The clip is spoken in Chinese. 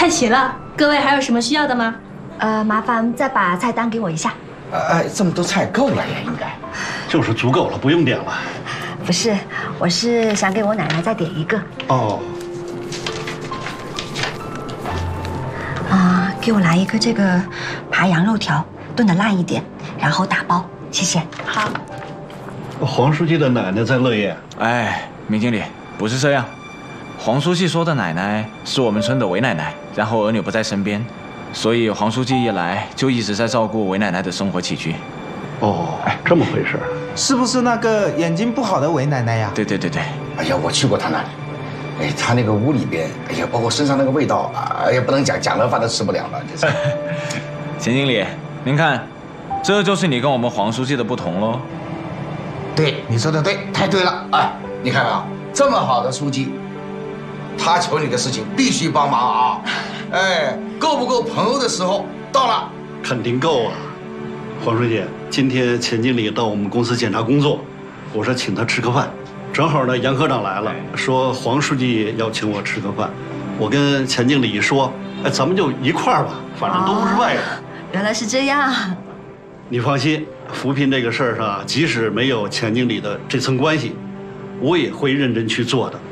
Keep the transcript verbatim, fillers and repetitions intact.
太齐了。各位还有什么需要的吗？ 呃，麻烦再把菜单给我一下。 哎，这么多菜够了呀，应该。 就是足够了，不用点了。 不是，我是想给我奶奶再点一个。 哦。 啊，给我来一个这个扒羊肉条，炖的烂一点，然后打包，谢谢。 好。 黄书记的奶奶在乐业。 哎，明经理，不是这样。黄书记说的奶奶是我们村的韦奶奶，然后儿女不在身边，所以黄书记一来就一直在照顾韦奶奶的生活起居。 哦，哎，这么回事。 是不是那个眼睛不好的韦奶奶呀？ 对对对对。 哎呀，我去过她那里。哎，她那个屋里边，哎呀，包括身上那个味道，哎呀，不能讲，讲了饭都吃不了了。就是。 钱经理，您看，这就是你跟我们黄书记的不同喽。 对，你说的对，太对了。哎，你看啊，这么好的书记，他求你的事情必须帮忙啊。哎，够不够朋友的时候到了。 肯定够啊。黄书记，今天钱经理到我们公司检查工作，我说请他吃个饭，正好呢杨科长来了，说黄书记要请我吃个饭，我跟钱经理一说，哎，咱们就一块儿吧，反正都不是外人。 原来是这样。 你放心，扶贫这个事儿上，即使没有钱经理的这层关系，我也会认真去做的。